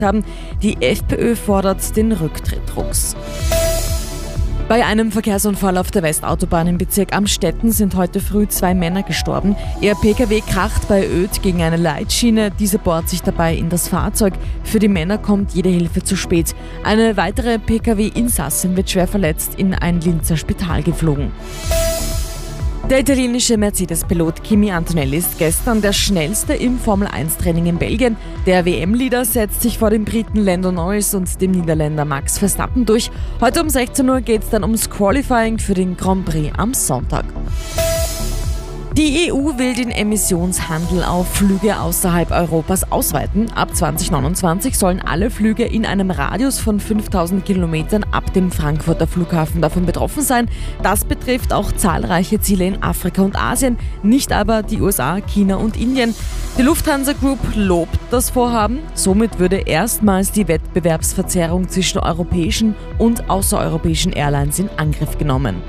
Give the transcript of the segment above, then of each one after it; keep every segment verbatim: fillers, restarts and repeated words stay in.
haben. Die FPÖ fordert den Rücktritt Rucks. Bei einem Verkehrsunfall auf der Westautobahn im Bezirk Amstetten sind heute früh zwei Männer gestorben. Ihr P K W kracht bei Oedt gegen eine Leitschiene. Diese bohrt sich dabei in das Fahrzeug. Für die Männer kommt jede Hilfe zu spät. Eine weitere P K W-Insassin wird schwer verletzt in ein Linzer Spital geflogen. Der italienische Mercedes-Pilot Kimi Antonelli ist gestern der schnellste im Formel eins Training in Belgien. Der W M-Leader setzt sich vor dem Briten Lando Norris und dem Niederländer Max Verstappen durch. Heute um sechzehn Uhr geht es dann ums Qualifying für den Grand Prix am Sonntag. Die E U will den Emissionshandel auf Flüge außerhalb Europas ausweiten. Ab zwanzig neunundzwanzig sollen alle Flüge in einem Radius von fünftausend Kilometern ab dem Frankfurter Flughafen davon betroffen sein. Das betrifft auch zahlreiche Ziele in Afrika und Asien, nicht aber die U S A, China und Indien. Die Lufthansa Group lobt das Vorhaben. Somit würde erstmals die Wettbewerbsverzerrung zwischen europäischen und außereuropäischen Airlines in Angriff genommen.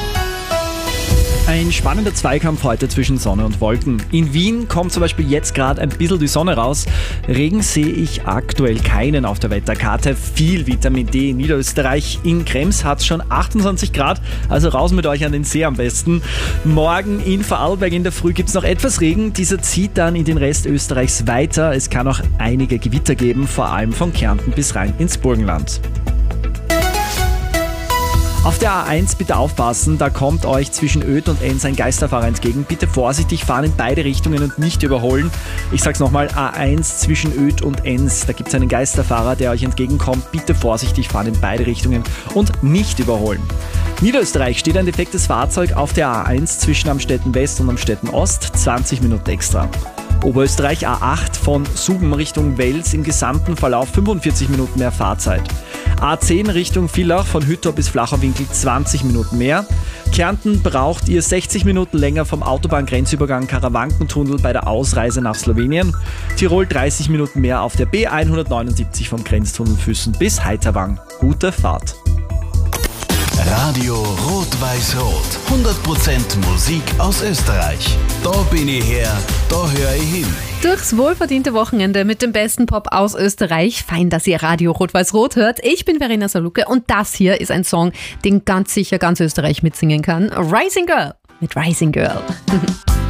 Ein spannender Zweikampf heute zwischen Sonne und Wolken. In Wien kommt zum Beispiel jetzt gerade ein bisschen die Sonne raus. Regen sehe ich aktuell keinen auf der Wetterkarte. Viel Vitamin D in Niederösterreich. In Krems hat es schon achtundzwanzig Grad, also raus mit euch an den See am besten. Morgen in Vorarlberg in der Früh gibt es noch etwas Regen. Dieser zieht dann in den Rest Österreichs weiter. Es kann auch einige Gewitter geben, vor allem von Kärnten bis rein ins Burgenland. Auf der A eins bitte aufpassen, da kommt euch zwischen Oedt und Enns ein Geisterfahrer entgegen. Bitte vorsichtig fahren in beide Richtungen und nicht überholen. Ich sag's nochmal, A eins zwischen Oedt und Enns, da gibt's einen Geisterfahrer, der euch entgegenkommt. Bitte vorsichtig fahren in beide Richtungen und nicht überholen. Niederösterreich steht ein defektes Fahrzeug auf der A eins zwischen Amstetten West und Amstetten Ost, zwanzig Minuten extra. Oberösterreich A acht von Suben Richtung Wels im gesamten Verlauf fünfundvierzig Minuten mehr Fahrzeit. A zehn Richtung Villach von Hüttor bis Flacherwinkel zwanzig Minuten mehr. Kärnten braucht ihr sechzig Minuten länger vom Autobahngrenzübergang Karawankentunnel bei der Ausreise nach Slowenien. Tirol dreißig Minuten mehr auf der B hundertneunundsiebzig vom Grenztunnel Füssen bis Heiterwang. Gute Fahrt. Radio Rot-Weiß-Rot. hundert Prozent Musik aus Österreich. Da bin ich her, da höre ich hin. Durchs wohlverdiente Wochenende mit dem besten Pop aus Österreich. Fein, dass ihr Radio Rot-Weiß-Rot hört. Ich bin Verena Saluke und das hier ist ein Song, den ganz sicher ganz Österreich mitsingen kann. Rising Girl mit Rising Girl.